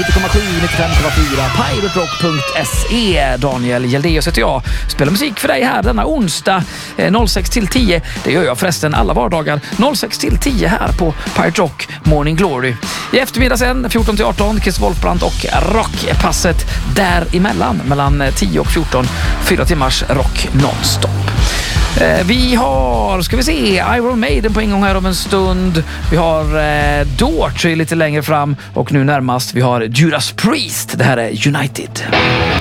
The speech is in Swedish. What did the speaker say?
95,4 piraterock.se. Daniel Hjeldeus heter jag. Spelar musik för dig här denna onsdag 06-10. Det gör jag förresten alla vardagar 06-10 här på Pirate Rock Morning Glory. I eftermiddag sen 14-18 Chris Wolfbrandt och Rockpasset däremellan mellan 10 och 14. 4 timmars rock nonstop. Vi har, ska vi se, Iron Maiden på ingång här om en stund. Vi har Daughtry lite längre fram och nu närmast vi har Judas Priest. Det här är United.